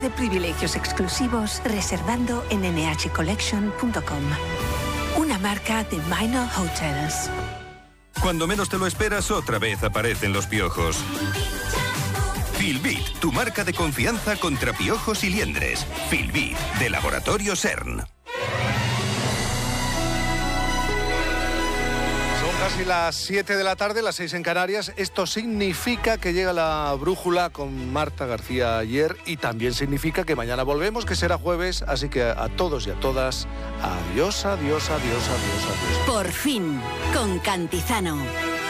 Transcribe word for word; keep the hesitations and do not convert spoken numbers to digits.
De privilegios exclusivos reservando en ene hache collection punto com. Una marca de Minor Hotels. Cuando menos te lo esperas, otra vez aparecen los piojos. Filbit, tu marca de confianza contra piojos y liendres. Filbit, de Laboratorio CERN. Casi las siete de la tarde, las seis en Canarias. Esto significa que llega la brújula con Marta García ayer y también significa que mañana volvemos, que será jueves. Así que a todos y a todas, adiós, adiós, adiós, adiós, adiós. Por fin, con Cantizano.